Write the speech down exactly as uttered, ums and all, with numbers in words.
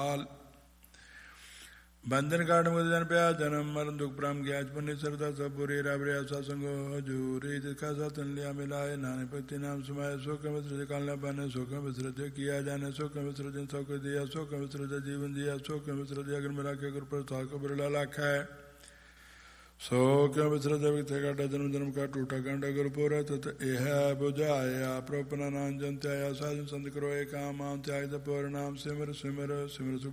ਬੰਧਨ ਕਾਟ ਮੁਕਤ ਜਨ ਪਿਆ ਜਨਮ ਮਰਨ ਦੁਖ ਪ੍ਰਾਮ ਗਿਆਚ ਪੁੰਨ ਸਰਦਾ ਸਭ ਬੁਰੇ ਰਬ ਰਿਆ ਸਤਸੰਗੋ ਹਜੂਰੀ ਜਿਸਕਾ ਸਤਨ ਲਿਆ ਮਿਲਾਏ ਨਾਨਕ ਭਗਤੀ ਨਾਮ ਸਮਾਏ ਸੁਖ ਮਿਸਰ ਕਾਲ ਬਨ ਸੁਖ ਮਿਸਰ ਤੇ ਕੀਆ ਜਾਣੇ ਸੁਖ ਮਿਸਰ ਜਨ ਸੁਖ ਦਿਆ ਸੁਖ ਮਿਸਰ ਦੇ ਜੀਵਨ ਦਿਆ ਸੁਖ ਮਿਸਰ ਦੇ ਅਗਰ ਮਿਲਾ ਕੇ ਗੁਰ ਪ੍ਰਸਾਦ ਕੋ ਬਿਰਲਾ ਲਖੈ ਸੋ ਕਿਉ ਵਿਸਰ ਦੇਵ ਤੇ ਕਾਟਾ ਜਨਮ ਜਨਮ ਕਾ ਟੂਟਾ ਗੰਡਾ ਗੁਰਪੁਰ ਤਤ ਇਹ ਬੁਝਾਇਆ ਪ੍ਰਪਨਾ ਨਾਮ ਜਨ ਤੇ ਆਇਆ ਸਾਧਨ ਸੰਤ ਕਰੋ ਏ ਕਾਮ ਆਮ ਤਿਆਗ ਦਾ ਪੂਰ ਨਾਮ ਸਿਮਰ ਸਿਮਰ ਸਿਮਰ